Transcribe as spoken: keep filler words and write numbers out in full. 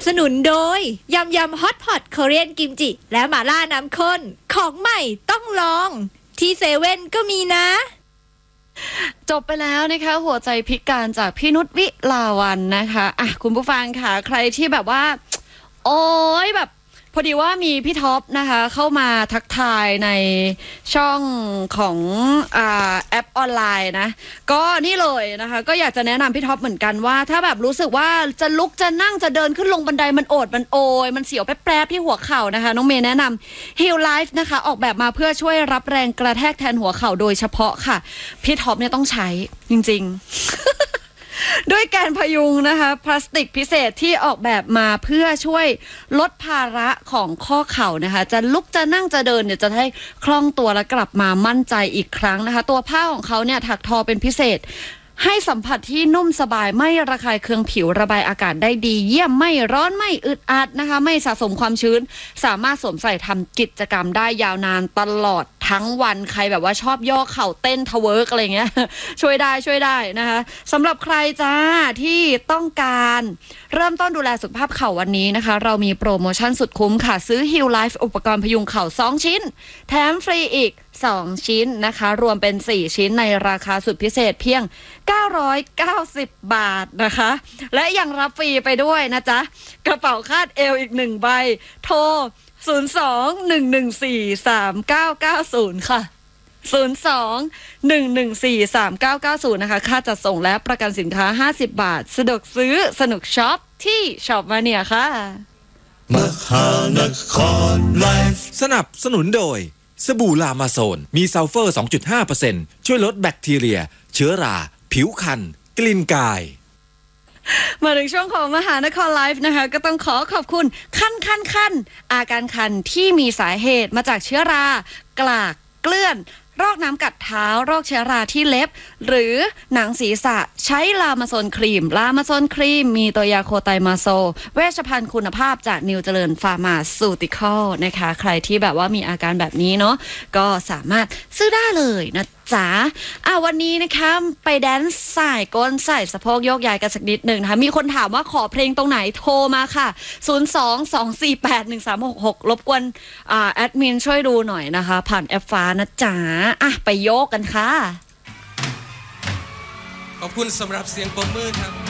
นุนโดยยำยำฮอตพอตคอเรียนกิมจิและหม่าล่าน้ำข้นของใหม่ต้องลองที่เซเว่นก็มีนะจบไปแล้วนะคะหัวใจพิการจากพี่นุชวิลาวันนะคะอ่ะคุณผู้ฟังค่ะใครที่แบบว่าโอ้ยแบบพอดีว่ามีพี่ท็อปนะคะเข้ามาทักทายในช่องของอ่าแอปออนไลน์นะก็นี่เลยนะคะก็อยากจะแนะนำพี่ท็อปเหมือนกันว่าถ้าแบบรู้สึกว่าจะลุกจะนั่งจะเดินขึ้นลงบันไดมันโอดมันโอยมันเสียวแป๊บๆที่หัวเข่านะคะน้องเมย์แนะนำ Heal Life นะคะออกแบบมาเพื่อช่วยรับแรงกระแทกแทนหัวเข่าโดยเฉพาะค่ะพี่ท็อปเนี่ยต้องใช้จริงๆ ด้วยการพยุงนะคะพลาสติกพิเศษที่ออกแบบมาเพื่อช่วยลดภาระของข้อเข่านะคะจะลุกจะนั่งจะเดินเนี่ยจะให้คล่องตัวและกลับมามั่นใจอีกครั้งนะคะตัวผ้าของเขาเนี่ยถักทอเป็นพิเศษให้สัมผัสที่นุ่มสบายไม่ระคายเคืองผิวระบายอากาศได้ดีเยี่ยมไม่ร้อนไม่อึดอัดนะคะไม่สะสมความชื้นสามารถสวมใส่ทำกิจกรรมได้ยาวนานตลอดทั้งวันใครแบบว่าชอบย่อเข่าเต้นทเวิร์กอะไรเงี้ยช่วยได้ช่วยได้นะคะสำหรับใครจ้าที่ต้องการเริ่มต้นดูแลสุขภาพเข่าวันนี้นะคะเรามีโปรโมชั่นสุดคุ้มค่ะซื้อ Heal Life อุปกรณ์พยุงเข่าสองชิ้นแถมฟรีอีกสองชิ้นนะคะรวมเป็นสี่ชิ้นในราคาสุดพิเศษเพียงเก้าร้อยเก้าสิบบาทนะคะและยังรับฟรีไปด้วยนะจ๊ะกระเป๋าคาดเอวอีกหนึ่งใบโทรศูนย์ สอง หนึ่ง หนึ่ง สี่ สาม เก้า เก้า ศูนย์ค่ะศูนย์ สอง หนึ่ง หนึ่ง สี่ สาม เก้า เก้า ศูนย์นะคะค่าจัดส่งและประกันสินค้าห้าสิบบาทสะดวกซื้อสนุกช็อปที่ช็อปมาเนี่ยค่ะมหานครไลฟ์สนับสนุนโดยสบู่ลามาโซนมีซัลเฟอร์ สองจุดห้าเปอร์เซ็นต์ ช่วยลดแบคทีเรียเชื้อราผิวคันกลิ่นกายมาถึงช่วงของมหานครไลฟ์นะคะก็ต้องขอขอบคุณคันคันคันอาการคันที่มีสาเหตุมาจากเชื้อรากลากเกลื่อนโรคน้ำกัดเท้าโรคเชื้อราที่เล็บหรือหนังศีรษะใช้ลามาโซนครีมลามาโซนครีมมีตัวยาโคไตมาโซเวชภัณฑ์คุณภาพจากนิวเจริญฟาร์มาซูติคอลนะคะใครที่แบบว่ามีอาการแบบนี้เนาะก็สามารถซื้อได้เลยนะจ๋าอ่ะวันนี้นะคะไปแดนซ์ใส่ก้นใส่สะโพกโยกย้ายกันสักนิดหนึ่งนะคะมีคนถามว่าขอเพลงตรงไหนโทรมาค่ะศูนย์ สอง สอง สี่ แปด หนึ่ง สาม หก หกรบกวนอ่าแอดมินช่วยดูหน่อยนะคะผ่านแอปฟ้านะจ๋าอ่ะไปโยกกันค่ะขอบคุณสำหรับเสียงปรบมือครับ